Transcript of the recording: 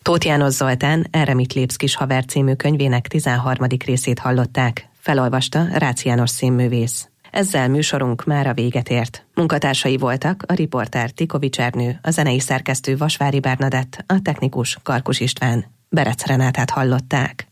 Tóth János Zoltán, Erre mit lépsz, kis haver című könyvének 13. részét hallották. Felolvasta Rácz János színművész. Ezzel műsorunk mára véget ért. Munkatársai voltak a riporter Tikovics Ernő, a zenei szerkesztő Vasvári Bernadett, a technikus Karkus István. Berec Renátát hallották.